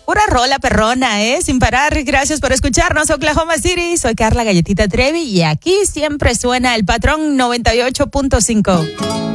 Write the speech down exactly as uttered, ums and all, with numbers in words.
Pura rola perrona, ¿eh? Sin parar. Gracias por escucharnos, Oklahoma City. Soy Carla Galletita Trevi y aquí siempre suena el Patrón noventa y ocho punto cinco.